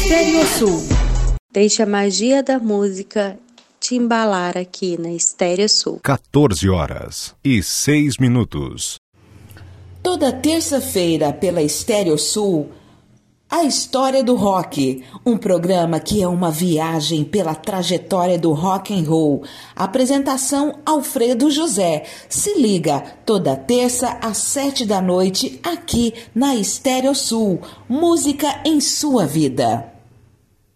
Estéreo Sul. Deixa a magia da música te embalar aqui na Estéreo Sul. 14h06. Toda terça-feira pela Estéreo Sul, A História do Rock, um programa que é uma viagem pela trajetória do rock and roll. Apresentação Alfredo José. Se liga, toda terça às 7 da noite, aqui na Estéreo Sul. Música em sua vida.